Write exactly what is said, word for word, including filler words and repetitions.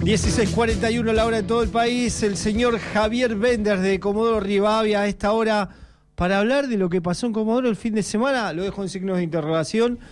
dieciséis cuarenta y uno la hora de todo el país. El señor Javier Bender de Comodoro Rivadavia a esta hora para hablar de lo que pasó en Comodoro el fin de semana. Lo dejo en signos de interrogación